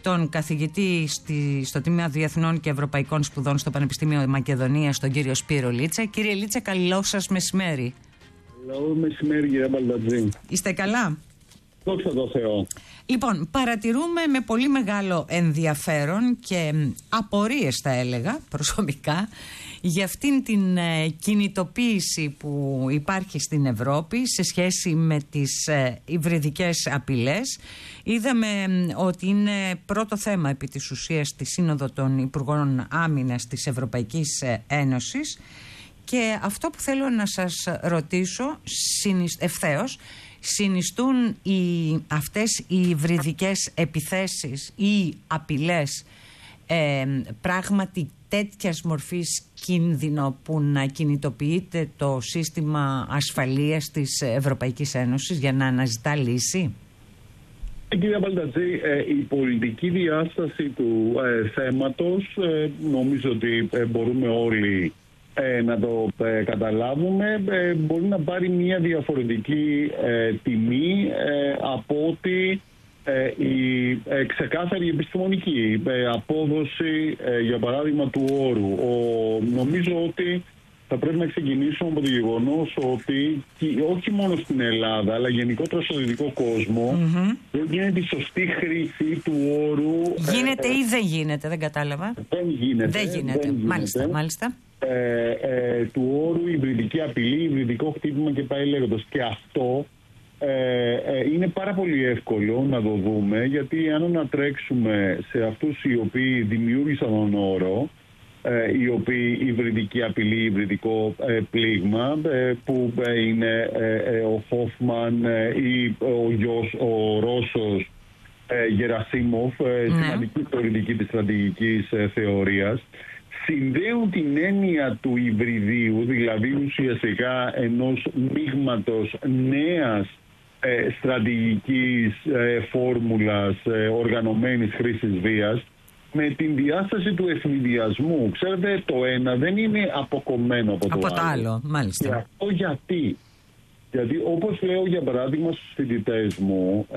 τον καθηγητή στο Τμήμα Διεθνών και Ευρωπαϊκών Σπουδών στο Πανεπιστήμιο Μακεδονίας, τον κύριο Σπύρο Λίτσα. Κύριε Λίτσα, καλό σας μεσημέρι. Καλό μεσημέρι, κύριε Μπαλτατζή. Είστε καλά? Δόξα τω Θεώ. Λοιπόν, παρατηρούμε με πολύ μεγάλο ενδιαφέρον και απορίες, θα έλεγα προσωπικά, για αυτήν την κινητοποίηση που υπάρχει στην Ευρώπη σε σχέση με τις υβριδικές απειλές. Είδαμε ότι είναι πρώτο θέμα επί της ουσίας στη Σύνοδο των Υπουργών Άμυνας της Ευρωπαϊκής Ένωσης, και αυτό που θέλω να σας ρωτήσω ευθέως: συνιστούν αυτές οι υβριδικές επιθέσεις ή απειλές πράγματι τέτοιας μορφής κίνδυνο που να κινητοποιείται το σύστημα ασφαλείας της Ευρωπαϊκής Ένωσης για να αναζητά λύση? Κύριε Μπαλτατζή, η πολιτική διάσταση του θέματος νομίζω ότι μπορούμε όλοι να το καταλάβουμε. Μπορεί να πάρει μια διαφορετική τιμή από ότι η ξεκάθαρη επιστημονική απόδοση, για παράδειγμα, του όρου. Νομίζω ότι θα πρέπει να ξεκινήσουμε από το γεγονός ότι όχι μόνο στην Ελλάδα, αλλά γενικότερα στο δυτικό κόσμο, δεν γίνεται η σωστή χρήση του όρου. Γίνεται ή δεν γίνεται? Δεν κατάλαβα. Δεν γίνεται. Δεν γίνεται. Μάλιστα. Του όρου υβριδική απειλή, υβριδικό χτύπημα και πάει λέγοντας. Και αυτό είναι πάρα πολύ εύκολο να το δούμε, γιατί αν ανατρέξουμε σε αυτούς οι οποίοι δημιούργησαν τον όρο, οι οποίοι υβριδική απειλή, υβριδικό πλήγμα, που είναι ο Χόφμαν ή ο Ρώσος Γερασίμοφ, σημαντική θεωρητική της στρατηγικής θεωρίας, συνδέουν την έννοια του υβριδίου, δηλαδή ουσιαστικά ενός μείγματος νέας στρατηγικής φόρμουλας οργανωμένης χρήσης βίας, με την διάσταση του ευνηδιασμού. Ξέρετε, το ένα δεν είναι αποκομμένο από το άλλο. Μάλιστα. Και αυτό γιατί? Γιατί, όπως λέω για παράδειγμα στους φοιτητές μου,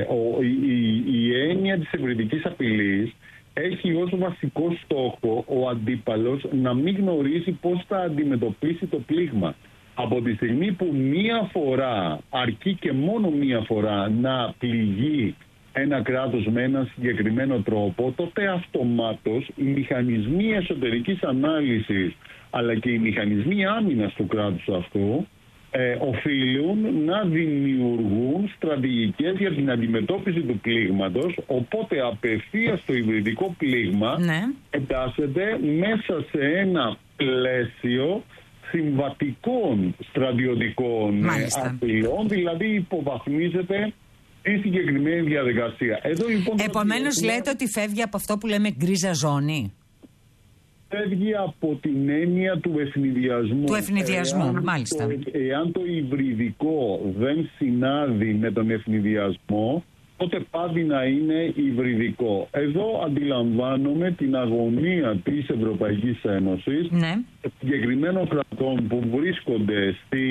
η έννοια της υβριδικής απειλής έχει ως βασικό στόχο ο αντίπαλος να μην γνωρίζει πώς θα αντιμετωπίσει το πλήγμα. Από τη στιγμή που μία φορά, αρκεί και μόνο μία φορά, να πληγεί ένα κράτος με έναν συγκεκριμένο τρόπο, τότε αυτομάτως οι μηχανισμοί εσωτερικής ανάλυσης αλλά και οι μηχανισμοί άμυνας του κράτους αυτού οφείλουν να δημιουργούν στρατηγικές για την αντιμετώπιση του πλήγματος, οπότε απευθείας το υβριδικό πλήγμα εντάσσεται μέσα σε ένα πλαίσιο συμβατικών στρατιωτικών απειλών, δηλαδή υποβαθμίζεται η συγκεκριμένη διαδικασία. Εδώ, λοιπόν, επομένως λέτε ότι φεύγει από αυτό που λέμε γκρίζα ζώνη. Φεύγει από την έννοια του ευνηδιασμού. Του ευνηδιασμού, μάλιστα. Εάν το υβριδικό δεν συνάδει με τον ευνηδιασμό, τότε πάβει να είναι υβριδικό. Εδώ αντιλαμβάνομαι την αγωνία της Ευρωπαϊκής Ένωσης, συγκεκριμένων κρατών που βρίσκονται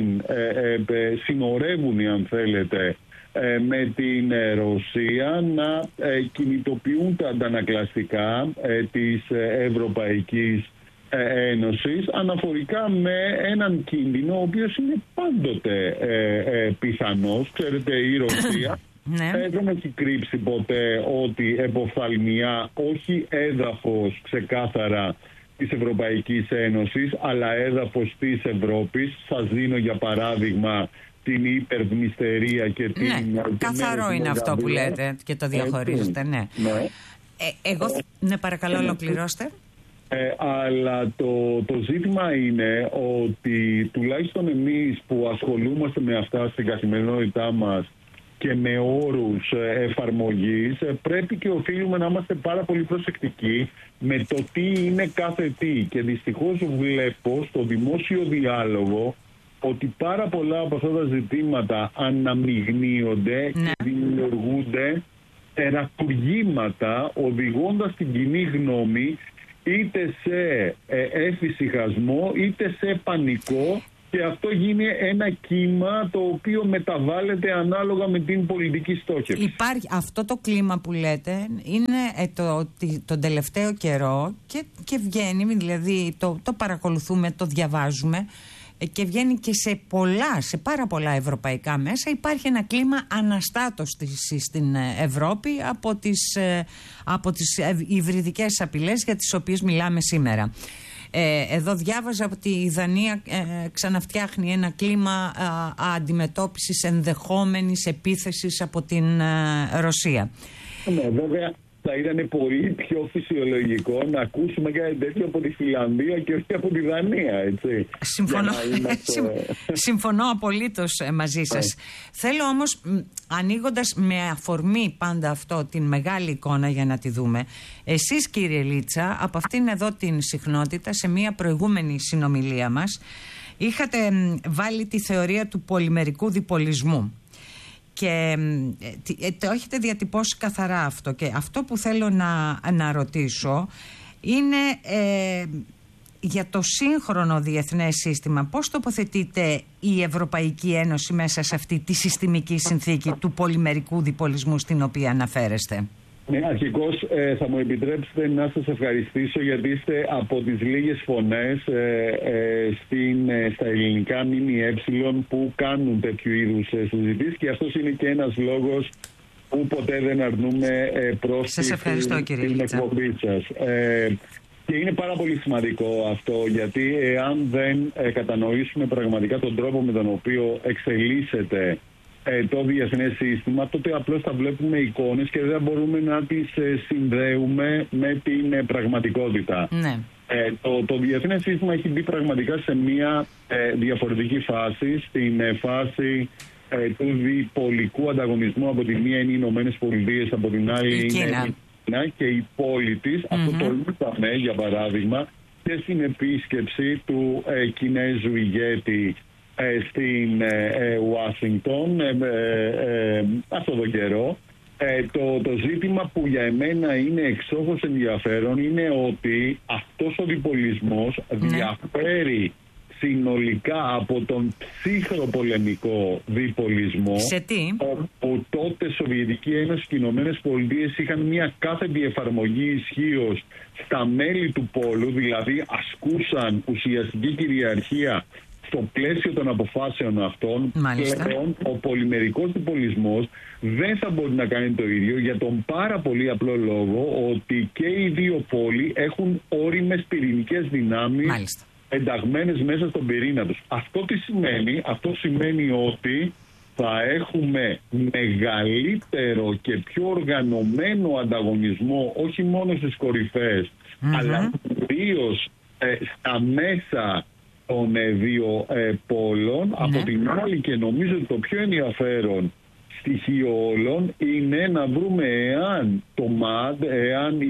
συνορεύουν, αν θέλετε, με την Ρωσία, να κινητοποιούν τα αντανακλαστικά της Ευρωπαϊκής Ένωσης αναφορικά με έναν κίνδυνο ο οποίος είναι πάντοτε πιθανός. Ξέρετε, η Ρωσία δεν έχει κρύψει ποτέ ότι εποφθαλμιά όχι έδαφος ξεκάθαρα της Ευρωπαϊκής Ένωσης, αλλά έδαφος της Ευρώπης. Σας δίνω για παράδειγμα την υπερδνηστερία και την... καθαρό είναι αυτό που λέτε και το διαχωρίζετε, παρακαλώ, ολοκληρώστε. Αλλά το ζήτημα είναι ότι τουλάχιστον εμείς που ασχολούμαστε με αυτά στην καθημερινότητά μας και με όρους εφαρμογής, πρέπει και οφείλουμε να είμαστε πάρα πολύ προσεκτικοί με το τι είναι κάθε τι. Και δυστυχώς βλέπω στο δημόσιο διάλογο ότι πάρα πολλά από αυτά τα ζητήματα αναμειγνύονται και δημιουργούνται τερατουργήματα, οδηγώντας την κοινή γνώμη είτε σε εφησυχασμό είτε σε πανικό και αυτό γίνει ένα κύμα το οποίο μεταβάλλεται ανάλογα με την πολιτική στόχευση. Υπάρχει αυτό το κλίμα που λέτε, είναι τον τελευταίο καιρό και βγαίνει, δηλαδή το παρακολουθούμε, το διαβάζουμε και βγαίνει και σε πάρα πολλά ευρωπαϊκά μέσα. Υπάρχει ένα κλίμα αναστάτωσης στην Ευρώπη από τις υβριδικές απειλές για τις οποίες μιλάμε σήμερα. Εδώ διάβαζα ότι η Δανία ξαναφτιάχνει ένα κλίμα αντιμετώπισης ενδεχόμενης επίθεσης από την Ρωσία. Ναι, βέβαια θα ήταν πολύ πιο φυσιολογικό να ακούσουμε κάτι τέτοιο από τη Φιλανδία και όχι από τη Δανία, έτσι. Συμφωνώ απολύτως μαζί σας. Θέλω όμως, ανοίγοντας με αφορμή πάντα αυτό την μεγάλη εικόνα για να τη δούμε, εσείς κύριε Λίτσα, από αυτήν εδώ την συχνότητα, σε μια προηγούμενη συνομιλία μας, είχατε βάλει τη θεωρία του πολυμερικού διπολισμού. Και το έχετε διατυπώσει καθαρά αυτό. Και αυτό που θέλω να ρωτήσω είναι για το σύγχρονο διεθνές σύστημα. Πώς τοποθετείται η Ευρωπαϊκή Ένωση μέσα σε αυτή τη συστημική συνθήκη του πολυμερικού διπολισμού στην οποία αναφέρεστε? Ναι, αρχικώς θα μου επιτρέψετε να σας ευχαριστήσω γιατί είστε από τις λίγες φωνές στα ελληνικά ΜΜΕ που κάνουν τέτοιου είδους συζητήσεις και αυτός είναι και ένας λόγος που ποτέ δεν αρνούμε πρόσκληση στην εκπομπή σας. Και είναι πάρα πολύ σημαντικό αυτό γιατί εάν δεν κατανοήσουμε πραγματικά τον τρόπο με τον οποίο εξελίσσεται το διεθνές σύστημα, τότε απλώς θα βλέπουμε εικόνες και δεν μπορούμε να τις συνδέουμε με την πραγματικότητα. Ναι. Το διεθνές σύστημα έχει μπει πραγματικά σε μια διαφορετική φάση, στην φάση του διπολικού ανταγωνισμού. Από τη μία είναι οι Ηνωμένες Πολιτείες, από την άλλη είναι η Κίνα και η πόλη της. Αυτό το είπαμε για παράδειγμα και στην επίσκεψη του Κινέζου ηγέτη στην Ουάσιγκτον αυτόν τον καιρό. Το ζήτημα που για εμένα είναι εξόχως ενδιαφέρον είναι ότι αυτός ο διπολισμός διαφέρει συνολικά από τον ψυχροπολεμικό διπολισμό. Σε τι? Όπου τότε Σοβιετική Ένωση και οι Ηνωμένες Πολιτείες είχαν μια κάθετη εφαρμογή ισχύως στα μέλη του πόλου, δηλαδή ασκούσαν ουσιαστική κυριαρχία στο πλαίσιο των αποφάσεων αυτών. Πλέον ο πολυμερικός διπολισμός δεν θα μπορεί να κάνει το ίδιο για τον πάρα πολύ απλό λόγο ότι και οι δύο πόλοι έχουν όριμες πυρηνικές δυνάμεις ενταγμένες μέσα στον πυρήνα τους. Αυτό τι σημαίνει? Αυτό σημαίνει ότι θα έχουμε μεγαλύτερο και πιο οργανωμένο ανταγωνισμό όχι μόνο στις κορυφές αλλά κυρίως στα μέσα των δύο πόλων. Από την άλλη, και νομίζω ότι το πιο ενδιαφέρον στοιχείο όλων είναι να βρούμε εάν το ΜΑΔ, εάν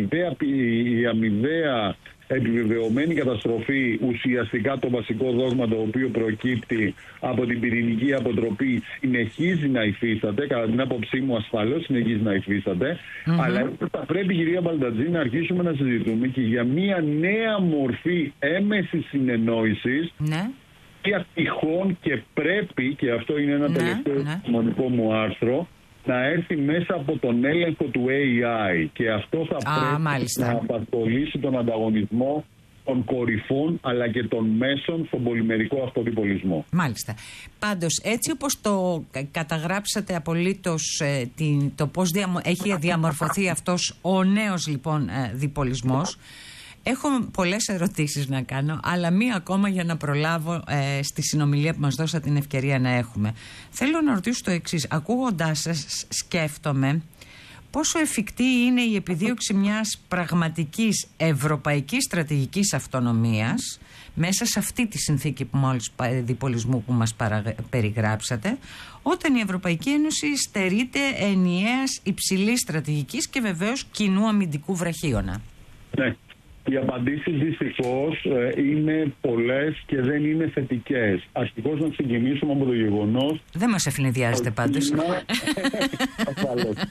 η αμοιβαία επιβεβαιωμένη καταστροφή, ουσιαστικά το βασικό δόγμα το οποίο προκύπτει από την πυρηνική αποτροπή, συνεχίζει να υφίσταται. Κατά την άποψή μου ασφαλώς συνεχίζει να υφίσταται, αλλά θα πρέπει, κυρία Μπαλτατζή, να αρχίσουμε να συζητούμε και για μια νέα μορφή έμεσης συνεννόησης, οποία τυχόν και πρέπει, και αυτό είναι ένα τελευταίο μονικό μου άρθρο, να έρθει μέσα από τον έλεγχο του AI, και αυτό θα πρέπει να απασχολήσει τον ανταγωνισμό των κορυφών αλλά και των μέσων στον πολυμερικό αυτοδιπολισμό. Μάλιστα. Πάντως, έτσι όπως το καταγράψατε απολύτως το πώς έχει διαμορφωθεί αυτός ο νέος λοιπόν διπολισμός, έχω πολλές ερωτήσεις να κάνω, αλλά μία ακόμα για να προλάβω στη συνομιλία που μας δώσατε την ευκαιρία να έχουμε. Θέλω να ρωτήσω το εξής. Ακούγοντάς σας, σκέφτομαι πόσο εφικτή είναι η επιδίωξη μιας πραγματικής ευρωπαϊκής στρατηγικής αυτονομίας μέσα σε αυτή τη συνθήκη διπολισμού που μας περιγράψατε, όταν η Ευρωπαϊκή Ένωση στερείται ενιαίας υψηλής στρατηγικής και βεβαίως κοινού αμυντικού βραχίωνα. Ναι. Οι απαντήσεις δυστυχώς είναι πολλές και δεν είναι θετικές. Αρχικώς να ξεκινήσουμε από το γεγονός... Δεν μας ευνηδιάζετε πάντως.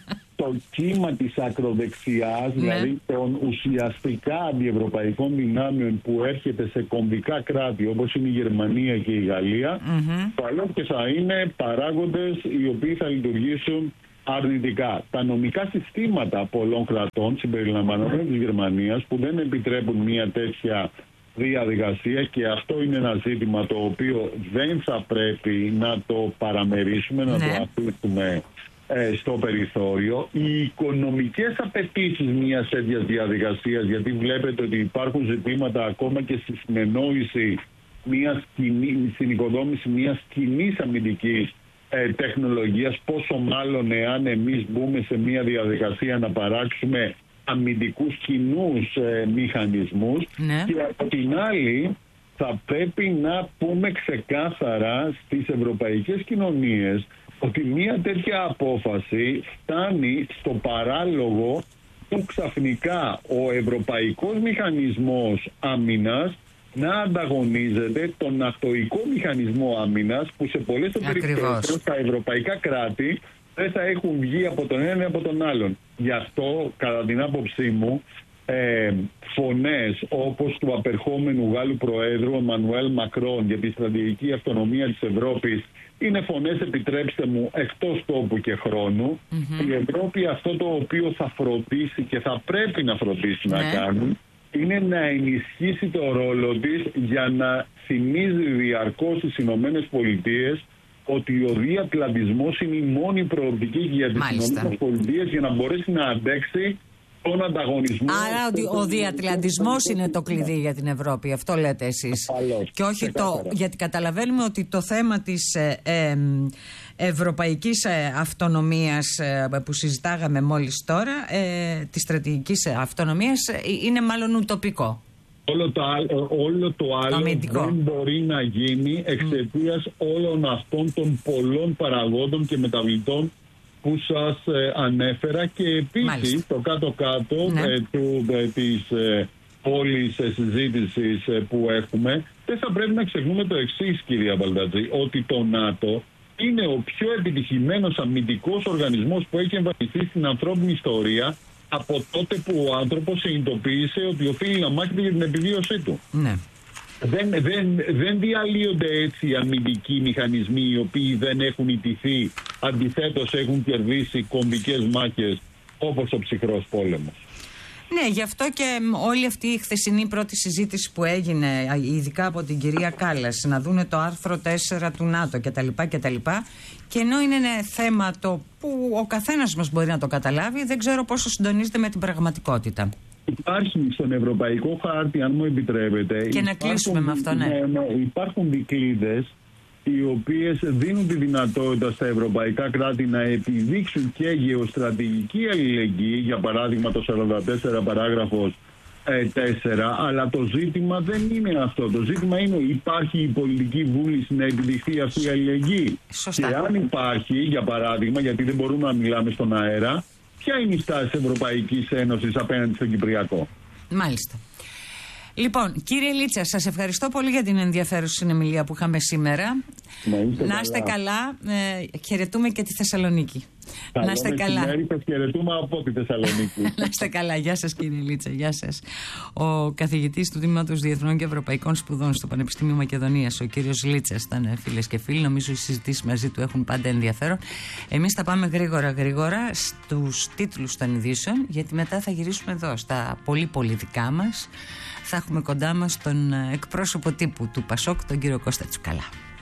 το κύμα της ακροδεξιάς, δηλαδή των ουσιαστικά αντιευρωπαϊκών δυνάμεων που έρχεται σε κομβικά κράτη όπως είναι η Γερμανία και η Γαλλία, καλό και θα είναι παράγοντες οι οποίοι θα λειτουργήσουν αρνητικά. Τα νομικά συστήματα πολλών κρατών, συμπεριλαμβανομένης της Γερμανίας, που δεν επιτρέπουν μια τέτοια διαδικασία, και αυτό είναι ένα ζήτημα το οποίο δεν θα πρέπει να το παραμερίσουμε, να το αφήσουμε στο περιθώριο. Οι οικονομικές απαιτήσεις μιας τέτοιας διαδικασίας, γιατί βλέπετε ότι υπάρχουν ζητήματα ακόμα και στη συνεννόηση στην οικοδόμηση μιας κοινής αμυντικής τεχνολογίας, πόσο μάλλον εάν εμείς μπούμε σε μια διαδικασία να παράξουμε αμυντικούς κοινούς μηχανισμούς. Και από την άλλη θα πρέπει να πούμε ξεκάθαρα στις ευρωπαϊκές κοινωνίες ότι μια τέτοια απόφαση φτάνει στο παράλογο που ξαφνικά ο ευρωπαϊκός μηχανισμός άμυνας να ανταγωνίζεται τον νατοϊκό μηχανισμό άμυνας, που σε πολλές περιπτώσεις τα ευρωπαϊκά κράτη δεν θα έχουν βγει από τον ένα ή από τον άλλον. Γι' αυτό, κατά την άποψή μου, φωνές όπως του απερχόμενου Γάλλου Προέδρου Εμμανουέλ Μακρόν για τη στρατηγική αυτονομία της Ευρώπης είναι φωνές, επιτρέψτε μου, εκτός τόπου και χρόνου. Η Ευρώπη αυτό το οποίο θα φροντίσει και θα πρέπει να φροντίσει να κάνει είναι να ενισχύσει το ρόλο της για να θυμίζει διαρκώς στις Ηνωμένες Πολιτείες ότι ο διατλαντισμός είναι η μόνη προοπτική για τις Ηνωμένες Πολιτείες για να μπορέσει να αντέξει τον ανταγωνισμό. Άρα ο διατλαντισμός είναι το κλειδί για την Ευρώπη, αυτό λέτε εσείς. Και όχι γιατί καταλαβαίνουμε ότι το θέμα της ευρωπαϊκής αυτονομίας που συζητάγαμε μόλις τώρα, της στρατηγικής αυτονομίας, είναι μάλλον ουτοπικό. Όλο το άλλο δεν μπορεί να γίνει εξαιτίας όλων αυτών των πολλών παραγόντων και μεταβλητών που σας ανέφερα, και επίσης το κάτω-κάτω της όλης συζήτησης που έχουμε, δεν θα πρέπει να ξεχνούμε το εξής, κυρία Μπαλτατζή, ότι το ΝΑΤΟ είναι ο πιο επιτυχημένος αμυντικός οργανισμός που έχει εμφανιστεί στην ανθρώπινη ιστορία από τότε που ο άνθρωπος συνειδητοποίησε ότι οφείλει να μάχεται για την επιβίωσή του. Δεν διαλύονται έτσι οι αμυντικοί μηχανισμοί οι οποίοι δεν έχουν ιτηθεί, αντιθέτως έχουν κερδίσει κομβικές μάχες όπως ο ψυχρός πόλεμος. Ναι, γι' αυτό και όλη αυτή η χθεσινή πρώτη συζήτηση που έγινε, ειδικά από την κυρία Κάλλας, να δούνε το άρθρο 4 του ΝΑΤΟ κτλ. Και ενώ είναι ένα θέμα το που ο καθένας μας μπορεί να το καταλάβει, δεν ξέρω πόσο συντονίζεται με την πραγματικότητα. Υπάρχει στον Ευρωπαϊκό Χάρτη, αν μου επιτρέπετε. Και να κλείσουμε με αυτό, υπάρχουν δικλείδες οι οποίες δίνουν τη δυνατότητα στα ευρωπαϊκά κράτη να επιδείξουν και γεωστρατηγική αλληλεγγύη, για παράδειγμα το 44 παράγραφος 4, αλλά το ζήτημα δεν είναι αυτό. Το ζήτημα είναι, υπάρχει η πολιτική βούληση να επιδειχθεί αυτή η αλληλεγγύη. Σωστά. Και αν υπάρχει, για παράδειγμα, γιατί δεν μπορούμε να μιλάμε στον αέρα, ποια είναι η στάση της Ευρωπαϊκής Ένωσης απέναντι στον Κυπριακό? Μάλιστα. Λοιπόν, κύριε Λίτσα, σας ευχαριστώ πολύ για την ενδιαφέρουσα συνομιλία που είχαμε σήμερα. Να είστε καλά. Χαιρετούμε και τη Θεσσαλονίκη. Να είστε καλά. Σας χαιρετούμε από τη Θεσσαλονίκη. Να είστε καλά. Γεια σας, κύριε Λίτσα. Γεια σας. Ο καθηγητής του Τμήματος Διεθνών και Ευρωπαϊκών Σπουδών στο Πανεπιστήμιο Μακεδονίας, ο κύριος Λίτσας, ήταν, φίλες και φίλοι. Νομίζω οι συζητήσεις μαζί του έχουν πάντα ενδιαφέρον. Εμείς θα πάμε γρήγορα στους τίτλους των ειδήσεων, γιατί μετά θα γυρίσουμε εδώ στα πολύ δικά μας. Θα έχουμε κοντά μας τον εκπρόσωπο τύπου του Πασόκ, τον κύριο Κώστα Τσουκαλά.